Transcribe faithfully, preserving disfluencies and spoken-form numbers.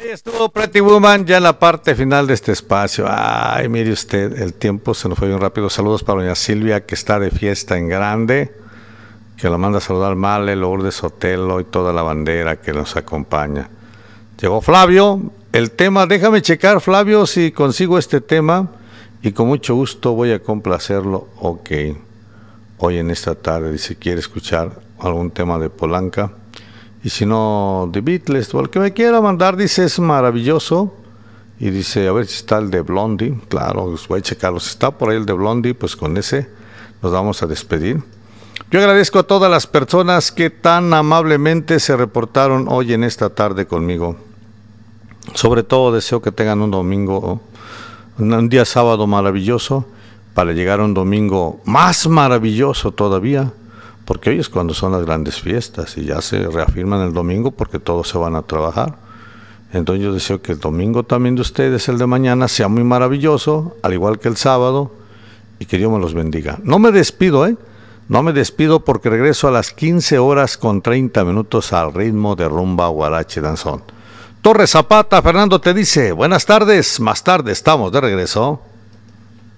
Ahí estuvo Pretty Woman, ya en la parte final de este espacio. Ay, mire usted, el tiempo se nos fue bien rápido. Saludos para doña Silvia, que está de fiesta en grande, que la manda a saludar Male, Lourdes Sotelo y toda la bandera que nos acompaña. Llegó Flavio, el tema, déjame checar, Flavio, si consigo este tema, y con mucho gusto voy a complacerlo. Ok, hoy en esta tarde, si quiere escuchar algún tema de Polanca, y si no, de Beatles, o el que me quiera mandar, dice, es maravilloso. Y dice, a ver si está el de Blondie. Claro, pues voy a checarlo. Si está por ahí el de Blondie, pues con ese nos vamos a despedir. Yo agradezco a todas las personas que tan amablemente se reportaron hoy en esta tarde conmigo. Sobre todo deseo que tengan un domingo, un día sábado maravilloso, para llegar a un domingo más maravilloso todavía. Porque hoy es cuando son las grandes fiestas y ya se reafirman el domingo porque todos se van a trabajar. Entonces yo deseo que el domingo también de ustedes, el de mañana, sea muy maravilloso, al igual que el sábado, y que Dios me los bendiga. No me despido, ¿eh? No me despido porque regreso a las quince horas con treinta minutos al ritmo de rumba, guarache, danzón. Torres Zapata, Fernando te dice, buenas tardes, más tarde estamos de regreso.